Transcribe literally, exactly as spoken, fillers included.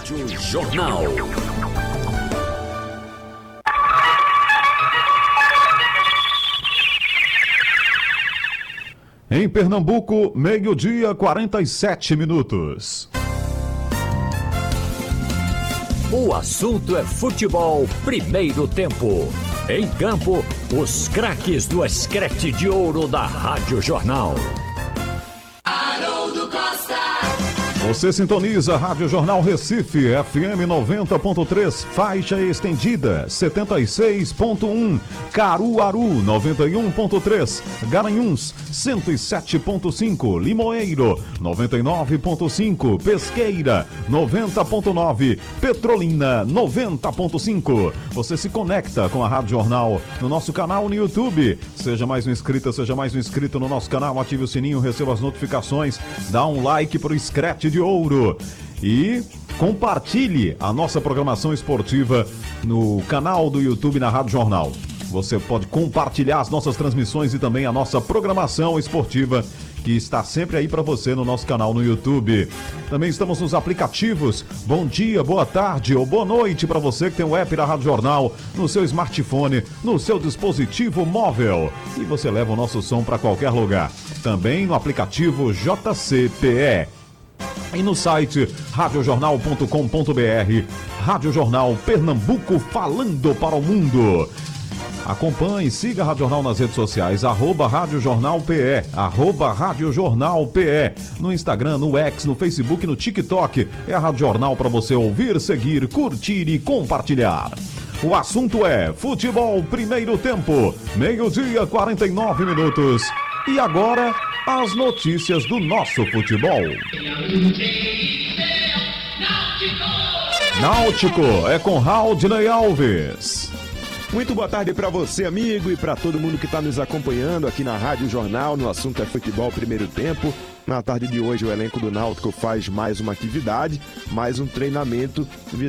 Rádio Jornal. Em Pernambuco, meio-dia, quarenta e sete minutos. O assunto é futebol, primeiro tempo. Em campo, os craques do Escrete de Ouro da Rádio Jornal. Haroldo Costa. Você sintoniza Rádio Jornal Recife, F M noventa ponto três, faixa estendida, setenta e seis ponto um, Caruaru, noventa e um ponto três, Garanhuns, cento e sete ponto cinco, Limoeiro, noventa e nove ponto cinco, Pesqueira, noventa ponto nove, Petrolina, noventa ponto cinco. Você se conecta com a Rádio Jornal no nosso canal no YouTube. Seja mais um inscrito, seja mais um inscrito no nosso canal, ative o sininho, receba as notificações, dá um like pro Escrete de Ouro e compartilhe a nossa programação esportiva no canal do YouTube na Rádio Jornal. Você pode compartilhar as nossas transmissões e também a nossa programação esportiva que está sempre aí para você no nosso canal no YouTube. Também estamos nos aplicativos. Bom dia, boa tarde ou boa noite para você que tem o app da Rádio Jornal no seu smartphone, no seu dispositivo móvel. E você leva o nosso som para qualquer lugar. Também no aplicativo J C P E. E no site rádio jornal ponto com ponto b r. Rádio Jornal Pernambuco, falando para o mundo. Acompanhe, siga a Rádio Jornal nas redes sociais, arroba Rádio Jornal P E, arroba Rádio Jornal P E, no Instagram, no X, no Facebook, no TikTok. É a Rádio Jornal para você ouvir, seguir, curtir e compartilhar. O assunto é futebol primeiro tempo, meio-dia, quarenta e nove minutos. E agora, as notícias do nosso futebol. Náutico é com Raudney Alves. Muito boa tarde para você, amigo, e para todo mundo que está nos acompanhando aqui na Rádio Jornal, no assunto é futebol primeiro tempo. Na tarde de hoje, o elenco do Náutico faz mais uma atividade, mais um treinamento